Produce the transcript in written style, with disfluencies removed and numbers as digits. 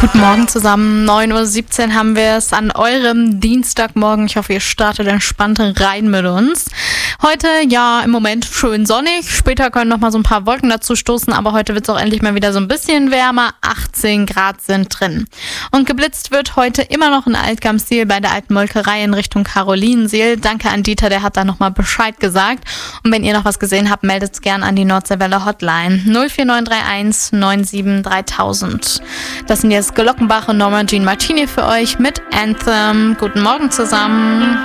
Guten Morgen zusammen, 9:17 Uhr haben wir es an eurem Dienstagmorgen. Ich hoffe, ihr startet entspannt rein mit uns. Heute, ja, im Moment schön sonnig. Später können noch mal so ein paar Wolken dazu stoßen, aber heute wird es auch endlich mal wieder so ein bisschen wärmer. 18 Grad sind drin. Und geblitzt wird heute immer noch in Altgamseel bei der alten Molkerei in Richtung Karolinenseel. Danke an Dieter, der hat da noch mal Bescheid gesagt. Und wenn ihr noch was gesehen habt, meldet es gern an die Nordseewelle Hotline 04931 97 3000. Das sind jetzt Glockenbach und Norma Jean Martini für euch mit Anthem. Guten Morgen zusammen.